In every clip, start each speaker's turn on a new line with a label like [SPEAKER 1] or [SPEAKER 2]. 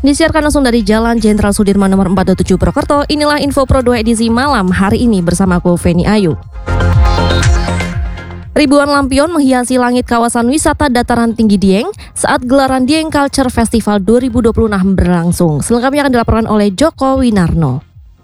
[SPEAKER 1] Disiarkan langsung dari Jalan Jenderal Sudirman nomor 47 Purwokerto. Inilah info Pro 2 edisi malam hari ini bersama aku Feni Ayu. Ribuan lampion menghiasi langit kawasan wisata dataran tinggi Dieng saat gelaran Dieng Culture Festival 2026 berlangsung. Selengkapnya akan dilaporkan oleh Joko Winarno.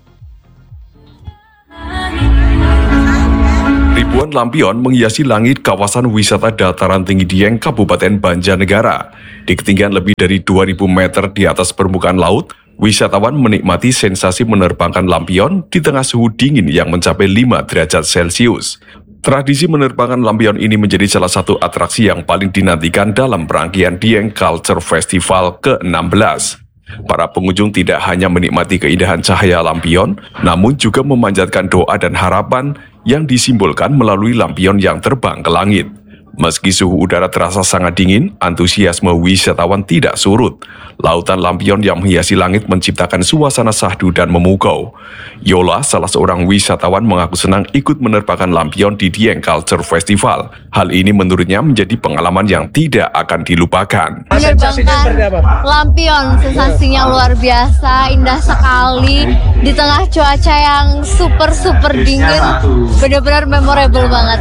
[SPEAKER 2] Ribuan lampion menghiasi langit kawasan wisata dataran tinggi Dieng, Kabupaten Banjarnegara. Di ketinggian lebih dari 2.000 meter di atas permukaan laut, wisatawan menikmati sensasi menerbangkan lampion di tengah suhu dingin yang mencapai 5 derajat Celcius. Tradisi menerbangkan lampion ini menjadi salah satu atraksi yang paling dinantikan dalam rangkaian Dieng Culture Festival ke-16. Para pengunjung tidak hanya menikmati keindahan cahaya lampion, namun juga memanjatkan doa dan harapan yang disimbolkan melalui lampion yang terbang ke langit. Meski suhu udara terasa sangat dingin, antusiasme wisatawan tidak surut. Lautan lampion yang menghiasi langit menciptakan suasana syahdu dan memukau. Yola, salah seorang wisatawan, mengaku senang ikut menerbangkan lampion di Dieng Culture Festival. Hal ini menurutnya menjadi pengalaman yang tidak akan dilupakan.
[SPEAKER 3] Menerbangkan lampion, sensasinya luar biasa, indah sekali. Di tengah cuaca yang super dingin, benar-benar memorable banget.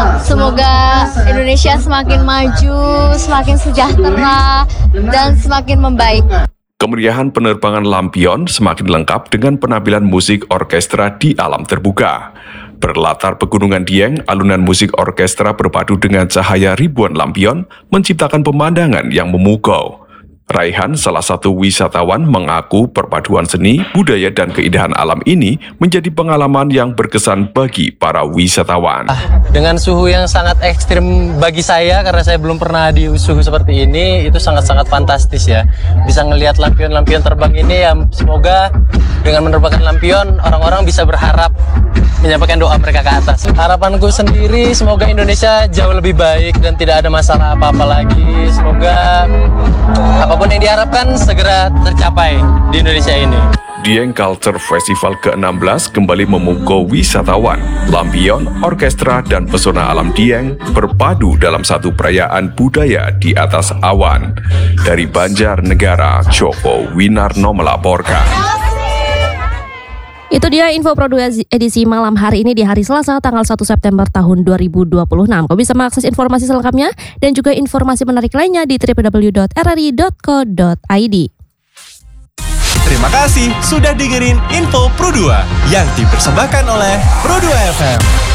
[SPEAKER 3] Semoga Indonesia semakin maju, semakin sejahtera, dan semakin membaik.
[SPEAKER 2] Kemeriahan penerbangan lampion semakin lengkap dengan penampilan musik orkestra di alam terbuka. Berlatar pegunungan Dieng, alunan musik orkestra berpadu dengan cahaya ribuan lampion menciptakan pemandangan yang memukau. Raihan, salah satu wisatawan, mengaku perpaduan seni, budaya, dan keindahan alam ini menjadi pengalaman yang berkesan bagi para wisatawan.
[SPEAKER 4] Dengan suhu yang sangat ekstrim bagi saya, karena saya belum pernah di suhu seperti ini, itu sangat-sangat fantastis ya. Bisa ngelihat lampion-lampion terbang ini, ya semoga dengan menerbangkan lampion, orang-orang bisa berharap menyampaikan doa mereka ke atas. Harapanku sendiri, semoga Indonesia jauh lebih baik dan tidak ada masalah apa-apa lagi. Semoga apapun yang diharapkan segera tercapai di Indonesia ini.
[SPEAKER 2] Dieng Culture Festival ke-16 kembali memukau wisatawan. Lampion, orkestra, dan pesona alam Dieng berpadu dalam satu perayaan budaya di atas awan. Dari Banjarnegara, Joko Winarno melaporkan.
[SPEAKER 1] Itu dia info Pro 2 edisi malam hari ini di hari Selasa tanggal 1 September tahun 2026. Kau bisa mengakses informasi selengkapnya dan juga informasi menarik lainnya di www.rri.co.id.
[SPEAKER 5] Terima kasih sudah dengerin info Pro 2 yang dipersembahkan oleh Pro 2 FM.